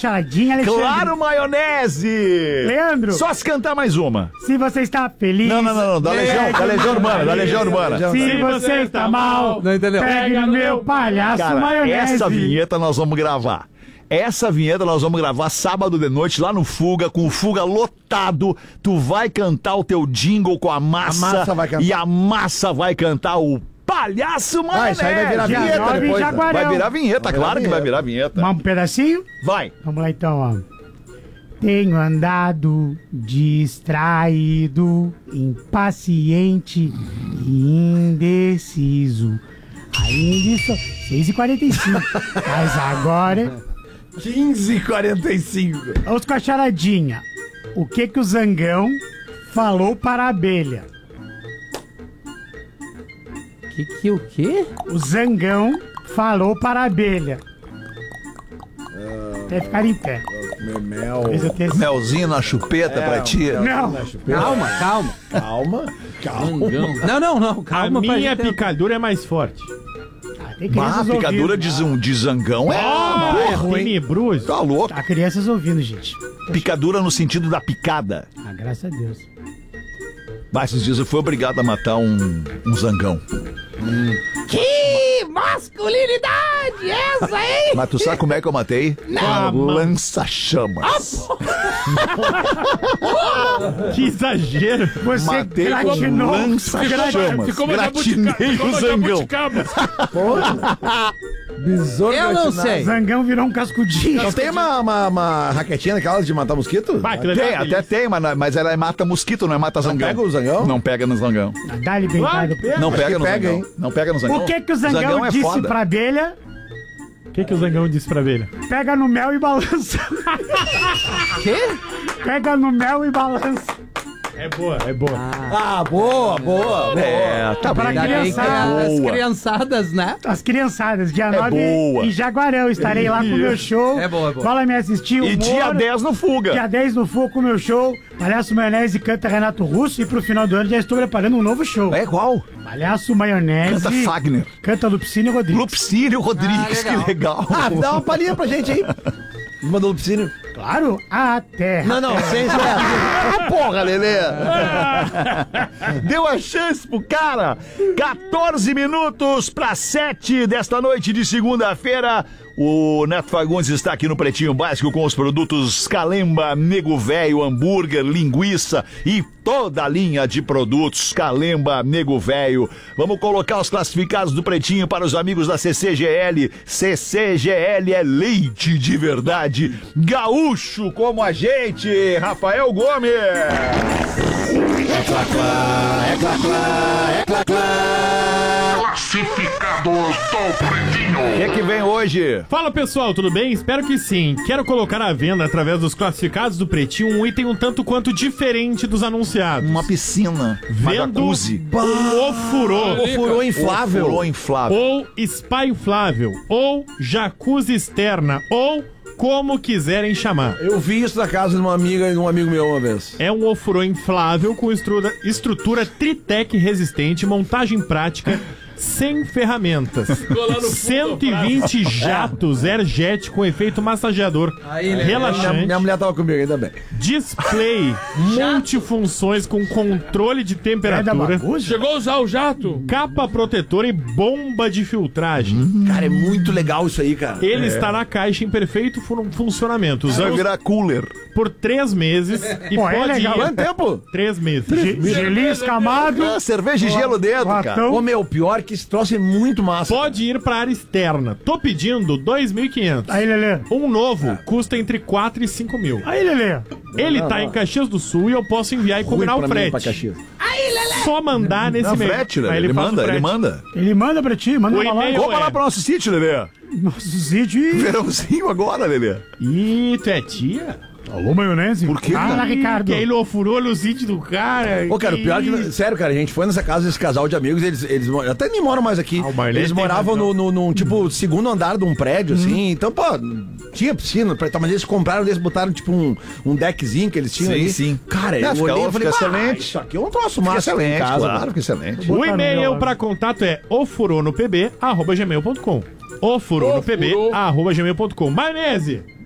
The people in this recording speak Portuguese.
charadinha, Alexandre. Claro, maionese! Leandro. Só se cantar mais uma. Se você está feliz... Não, da Legião Urbana. Se você está mal, Não entendeu? pega no meu palhaço Cara, maionese. essa vinheta nós vamos gravar. Sábado de noite lá no Fuga, com o Fuga lotado. Tu vai cantar o teu jingle com a massa. A massa vai cantar. E a massa vai cantar o Palhaço Maionese. Isso aí vai virar Dia vinheta 9 em depois. Né? Jaguarão. Vai virar vinheta, claro que vai virar vinheta. Um pedacinho? Vai. Vamos lá então, ó. Tenho andado distraído, impaciente e indeciso. Ainda estou... 6h45. Mas agora... 15h45. Vamos com a charadinha. O que o Zangão falou para a abelha? O quê? O Zangão falou para a abelha. Até ficar em pé. Mel. Fez o texto. Melzinho na chupeta pra ti. Não. Calma. Não, calma. A minha pra gente- picadura é mais forte. Tem crianças A picadura ouvindo. de zangão é ruim. Tenebroso. Tá louco. Há crianças ouvindo, gente. Picadura no sentido da picada. Ah, graças a Deus. Mas esses dias eu fui obrigado a matar um zangão. Que masculinidade essa, hein? Mas tu sabe como é que eu matei? Lança-chamas. Que exagero. Você Matei com gratinou. lança-chamas. Ficou uma Gratinei o zangão. Besouro Eu não gratinado. sei. Zangão virou um cascudinho. Não tem uma raquetinha daquelas de matar mosquito? Vai, aquilo ali é Tem, uma até delícia. tem, mas ela mata mosquito, não é mata zangão. pega o zangão? Não pega no zangão. Dá-lhe bem Claro, dado. Não pega no pega, zangão. hein? Não pega no zangão. O que o Zangão é disse foda. pra abelha? O que o Zangão disse pra abelha? Pega no mel e balança. Quê? Pega no mel e balança. É boa. Ah, boa. É, tá Pra bem. Ainda bem que criançada. as Boa. criançadas, né? As criançadas, dia É 9 boa. em Jaguarão. Estarei lá com o meu show. É boa. Cola me assistir. E humor. dia 10 no Fuga. Dia 10 no Fogo com o meu show. Palhaço Maionese canta Renato Russo. E pro final do ano já estou preparando um novo show. É qual? Palhaço Maionese. Canta Fagner. Canta Lupicínio Rodrigues. Lupicínio Rodrigues, legal. que legal. Ah, dá uma palhinha pra gente aí. Mandou o piscínio. Claro, a terra. Não, sem isso. Ah, porra, Lelê! Deu a chance pro cara! 14 minutos para 7 desta noite de segunda-feira. O Neto Fagundes está aqui no Pretinho Básico com os produtos Calemba, Nego Véio, hambúrguer, linguiça e toda a linha de produtos Calemba, Nego Véio. Vamos colocar os classificados do Pretinho para os amigos da CCGL. CCGL é leite de verdade. Gaúcho como a gente, Rafael Gomes. Classificados do Pretinho. O que vem hoje? Fala pessoal, tudo bem? Espero que sim. Quero colocar à venda, através dos classificados do Pretinho, um item um tanto quanto diferente dos anunciados. Uma piscina. Uma Vendo jacuzzi. um ofurô, Furou inflável. Ofurô inflável. ou spa inflável, ou jacuzzi externa, ou como quiserem chamar. Eu vi isso na casa de uma amiga e de um amigo meu uma vez. É um ofurô inflável com estrutura Tritec resistente, montagem prática, sem ferramentas. 120 jatos Airjet com efeito massageador relaxante. Minha mulher tava comigo, ainda bem. Display multifunções com controle de É da temperatura. bagunça? Chegou a usar o jato? Capa protetora e bomba de filtragem. Cara, é muito legal isso aí, cara. Ele está na caixa em perfeito funcionamento. Vai Usamos virar cooler. por 3 meses e Pô, é pode legal. ir... Quanto tempo? 3 meses. Gelinho escamado. Ah, cerveja e gelo dentro, cara. Latão. Ô, meu, pior que esse troço é muito massa. Pode ir para a área externa. Tô pedindo 2.500. Aí, Lelê. Um novo custa entre 4 e 5 mil. Aí, Lelê. Ele tá em Caxias do Sul e eu posso enviar e combinar o Pra frete. Caxias. Só mandar nesse Não, e-mail. frete, né? Aí Ele faz o manda, frete. ele manda. Ele manda pra ti, manda O uma e-mail- loja. Vamos lá pro nosso sítio, Lelê. Nosso sítio e... Verãozinho agora, Lelê. Ih, tu é tia? Alô, maionese? Por quê, Fala, cara? Ricardo. Que ele ofurou no sítio do cara. Ô, cara, o pior é que, isso? sério, cara, a gente foi nessa casa desse casal de amigos, eles até nem moram mais aqui. Ah, o Marlene Eles tem moravam razão. no tipo, segundo andar de um prédio, assim. Então, pô, tinha piscina, mas eles compraram, eles botaram, tipo, um deckzinho que eles tinham Sim, ali. sim. Cara, É, eu fica- olhei e falei, fica "Ah, excelente. isso aqui é um troço Fica massa aqui em excelente, casa, claro, velho." fica excelente. O Botar no e-mail meu- para contato é ofuronopb@gmail.com. Ofuronopb@gmail.com. Maionese,